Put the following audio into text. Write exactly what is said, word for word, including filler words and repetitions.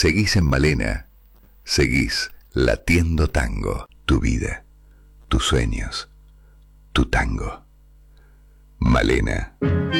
Seguís en Malena. Seguís latiendo tango. Tu vida, tus sueños, tu tango. Malena.